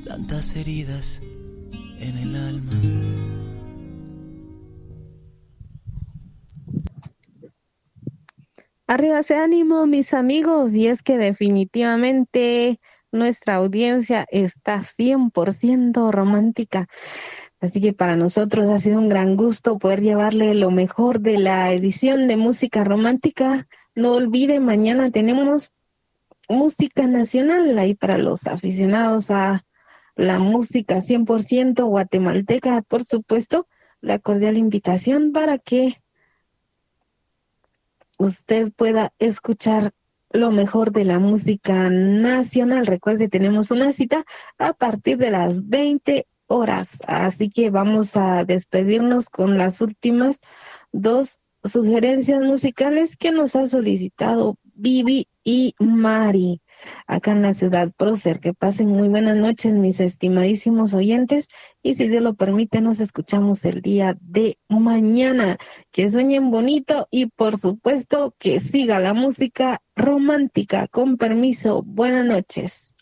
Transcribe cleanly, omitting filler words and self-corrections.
tantas heridas en el alma. Arriba ese ánimo, mis amigos, y es que definitivamente nuestra audiencia está 100% romántica. Así que para nosotros ha sido un gran gusto poder llevarle lo mejor de la edición de música romántica. No olvide, mañana tenemos música nacional ahí para los aficionados a la música 100% guatemalteca, por supuesto, la cordial invitación para que usted pueda escuchar lo mejor de la música nacional. Recuerde, tenemos una cita a partir de las 20 horas. Así que vamos a despedirnos con las últimas dos sugerencias musicales que nos ha solicitado Vivi y Mari acá en la ciudad prócer. Que pasen muy buenas noches, mis estimadísimos oyentes, y si Dios lo permite nos escuchamos el día de mañana. Que sueñen bonito y por supuesto que siga la música romántica. Con permiso, buenas noches.